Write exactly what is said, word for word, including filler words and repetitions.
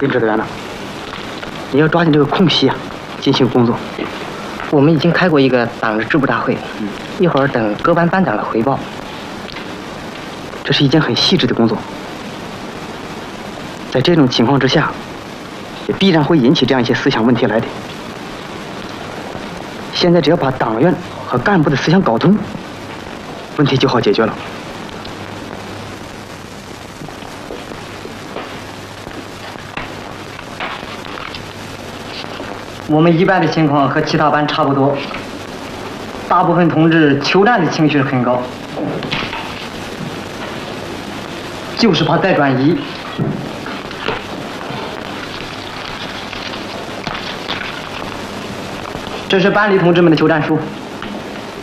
林指导员呢？你要抓紧这个空隙啊，进行工作。 我们已经开过一个党的支部大会，嗯，一会儿等各班班长的汇报。 这是一件很细致的工作，在这种情况之下，也必然会引起这样一些思想问题来的。现在只要把党员和干部的思想搞通，问题就好解决了。 我们一班的情况和其他班差不多，大部分同志求战的情绪很高，就是怕再转移。这是班里同志们的求战书。